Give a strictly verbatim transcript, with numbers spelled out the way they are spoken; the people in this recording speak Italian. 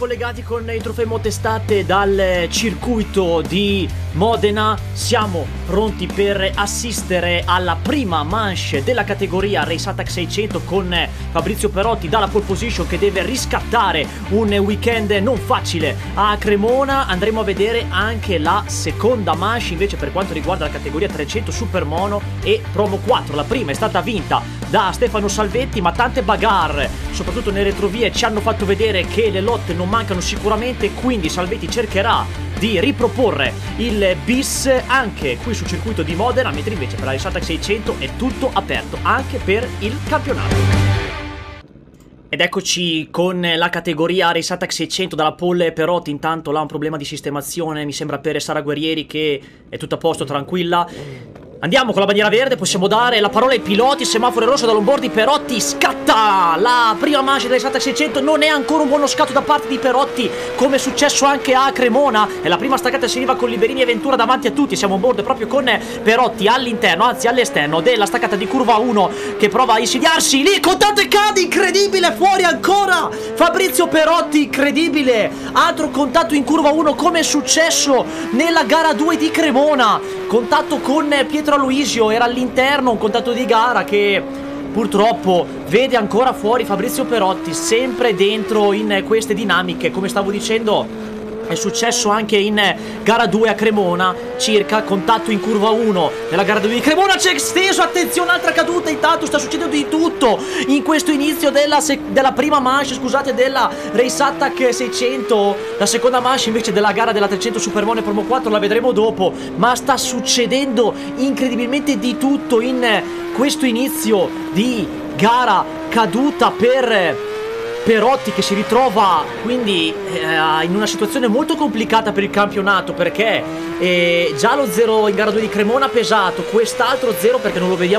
collegati con i trofei Motestate dal circuito di Modena. Siamo pronti per assistere alla prima manche della categoria Race Attack seicento con Fabrizio Perotti dalla pole position che deve riscattare un weekend non facile a Cremona. Andremo a vedere anche la seconda manche invece per quanto riguarda la categoria trecento Super Mono e Promo quattro. La prima è stata vinta da Stefano Salvetti, ma tante bagarre soprattutto nelle retrovie ci hanno fatto vedere che le lotte non mancano sicuramente, quindi Salvetti cercherà di riproporre il bis anche qui sul circuito di Modena, mentre invece per la Race Attack seicento è tutto aperto anche per il campionato. Ed eccoci con la categoria Race Attack seicento dalla pole Perotti. Intanto là un problema di sistemazione, mi sembra per Sara Guerrieri, che è tutto a posto, tranquilla. Andiamo con la bandiera verde, possiamo dare la parola ai piloti, semaforo rosso dall'onboard di Perotti, scatta la prima manche della Race Attack seicento, non è ancora un buono scatto da parte di Perotti, come è successo anche a Cremona, e la prima staccata si arriva con Liberini e Ventura davanti a tutti, siamo on board proprio con Perotti all'interno, anzi all'esterno della staccata di curva uno che prova a insidiarsi, lì contatto e cade, incredibile, fuori ancora Fabrizio Perotti, incredibile, altro contatto in curva uno come è successo nella gara due di Cremona, contatto con Pietro Luisio, era all'interno, un contatto di gara che purtroppo vede ancora fuori Fabrizio Perotti, sempre dentro in queste dinamiche. Come stavo dicendo, è successo anche in gara due a Cremona, circa contatto in curva uno nella gara due di Cremona, c'è esteso, attenzione, altra caduta, intanto sta succedendo di tutto in questo inizio della, della prima manche, scusate, della Race Attack seicento, la seconda manche invece della gara della trecento Super Mono e Promo quattro la vedremo dopo, ma sta succedendo incredibilmente di tutto in questo inizio di gara, caduta per Perotti che si ritrova quindi eh, in una situazione molto complicata per il campionato, perché eh, già lo zero in gara due di Cremona ha pesato, quest'altro zero perché non lo vediamo